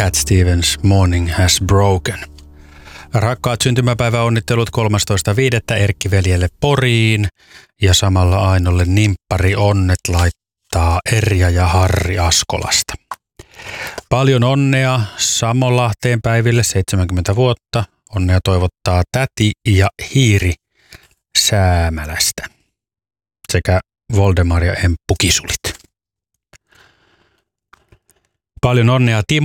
Cat Stevens, Morning Has Broken. Rakkaat syntymäpäiväonnittelut 13.5. Erkki-veljelle Poriin ja samalla Ainolle nimppari onnet laittaa Erja ja Harri Askolasta. Paljon onnea Samolahteen päiville 70 vuotta. Onnea toivottaa täti ja hiiri Säämälästä sekä Voldemar ja Emppu Kisulit. Paljon onnea Timo